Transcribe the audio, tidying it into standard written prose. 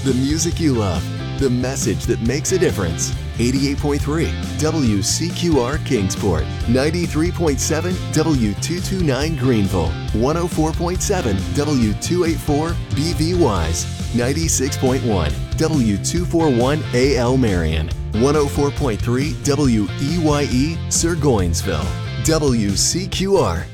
The music you love. The message that makes a difference. 88.3 WCQR Kingsport, 93.7 W229 Greenville, 104.7 W284 BV Wise, 96.1 W241 AL Marion, 104.3 WEYE Sir Goinsville. WCQR